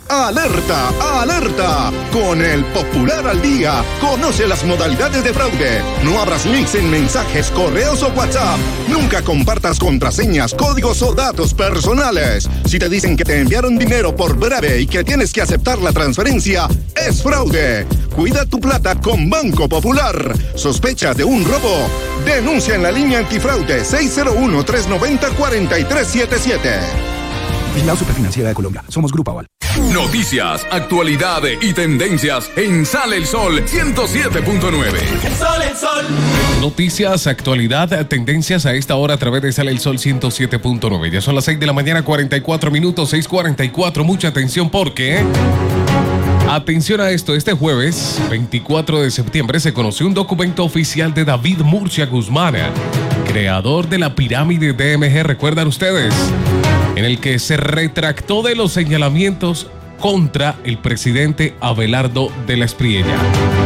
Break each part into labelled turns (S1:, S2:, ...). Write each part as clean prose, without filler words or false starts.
S1: ¡Alerta! ¡Alerta! Con el Popular al Día, conoce las modalidades de fraude. No abras links en mensajes, correos o WhatsApp. Nunca compartas contraseñas, códigos o datos personales. Si te dicen que te enviaron dinero por breve y que tienes que aceptar la transferencia, es fraude. Cuida tu plata con Banco Popular. ¿Sospechas de un robo? Denuncia en la línea antifraude 601-390-4377.
S2: Vigilado Superfinanciera de Colombia. Somos Grupo Aval.
S3: Noticias, actualidad y tendencias en Sale el Sol 107.9.
S4: Sale el Sol.
S5: Noticias, actualidad, tendencias a esta hora a través de Sale el Sol 107.9. Ya son las 6 de la mañana, 44 minutos, 6:44. Mucha atención porque... Atención a esto, este jueves 24 de septiembre se conoció un documento oficial de David Murcia Guzmán, creador de la pirámide DMG, ¿recuerdan ustedes? En el que se retractó de los señalamientos contra el presidente Abelardo de la Espriella.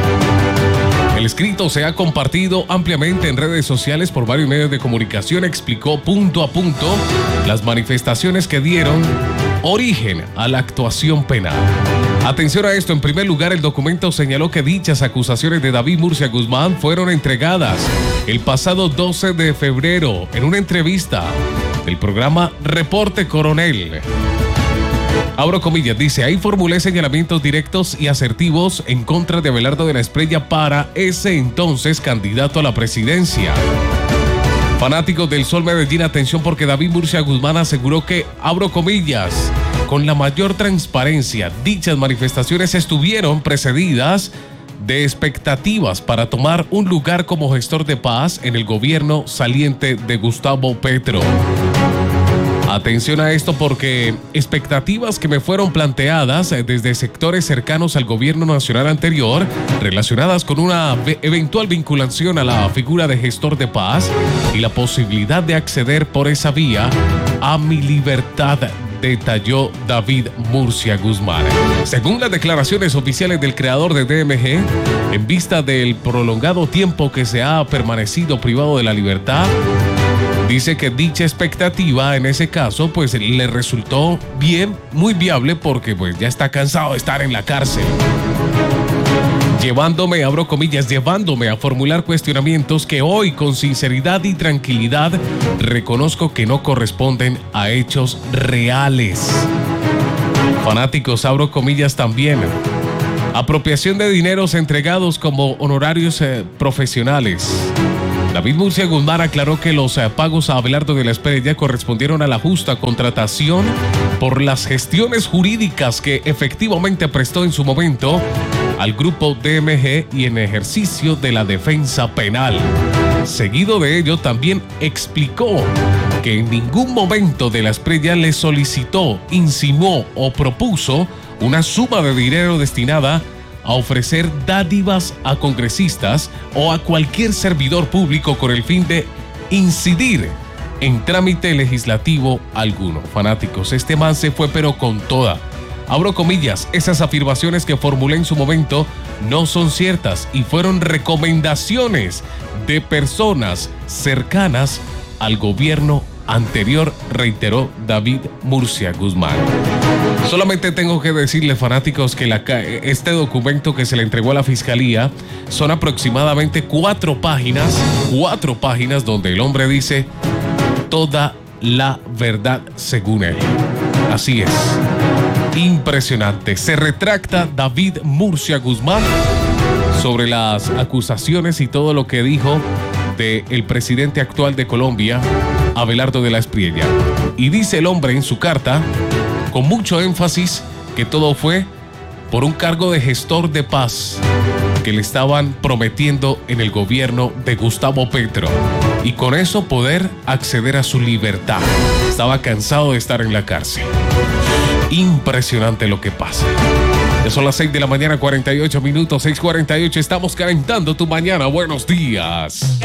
S5: El escrito se ha compartido ampliamente en redes sociales por varios medios de comunicación. Explicó punto a punto las manifestaciones que dieron origen a la actuación penal. Atención a esto, en primer lugar, el documento señaló que dichas acusaciones de David Murcia Guzmán fueron entregadas el pasado 12 de febrero en una entrevista del programa Reporte Coronel. Abro comillas, dice, ahí formulé señalamientos directos y asertivos en contra de Abelardo de la Espriella para ese entonces candidato a la presidencia. Fanáticos del Sol Medellín, atención porque David Murcia Guzmán aseguró que, abro comillas, con la mayor transparencia, dichas manifestaciones estuvieron precedidas de expectativas para tomar un lugar como gestor de paz en el gobierno saliente de Gustavo Petro. Atención a esto porque expectativas que me fueron planteadas desde sectores cercanos al gobierno nacional anterior, relacionadas con una eventual vinculación a la figura de gestor de paz y la posibilidad de acceder por esa vía a mi libertad, detalló David Murcia Guzmán. Según las declaraciones oficiales del creador de DMG, en vista del prolongado tiempo que se ha permanecido privado de la libertad, dice que dicha expectativa en ese caso pues le resultó bien, muy viable porque pues ya está cansado de estar en la cárcel. Llevándome, abro comillas, llevándome a formular cuestionamientos que hoy con sinceridad y tranquilidad reconozco que no corresponden a hechos reales. Fanáticos, abro comillas también. Apropiación de dineros entregados como honorarios profesionales. David Murcia Guzmán aclaró que los pagos a Abelardo de la Espriella correspondieron a la justa contratación por las gestiones jurídicas que efectivamente prestó en su momento al grupo DMG y en ejercicio de la defensa penal. Seguido de ello, también explicó que en ningún momento de la Espriella le solicitó, insinuó o propuso una suma de dinero destinada a ofrecer dádivas a congresistas o a cualquier servidor público con el fin de incidir en trámite legislativo alguno. Fanáticos, este man se fue pero con toda. Abro comillas, esas afirmaciones que formulé en su momento no son ciertas y fueron recomendaciones de personas cercanas al gobierno anterior, reiteró David Murcia Guzmán. Solamente tengo que decirle, fanáticos, que este documento que se le entregó a la fiscalía son aproximadamente 4 páginas donde el hombre dice toda la verdad según él. Así es. Impresionante. Se retracta David Murcia Guzmán sobre las acusaciones y todo lo que dijo del presidente actual de Colombia, Abelardo de la Espriella. Y dice el hombre en su carta, con mucho énfasis, que todo fue por un cargo de gestor de paz que le estaban prometiendo en el gobierno de Gustavo Petro. Y con eso poder acceder a su libertad. Estaba cansado de estar en la cárcel. Impresionante lo que pasa. Ya son las 6 de la mañana, 48 minutos, 6:48. Estamos calentando tu mañana. Buenos días.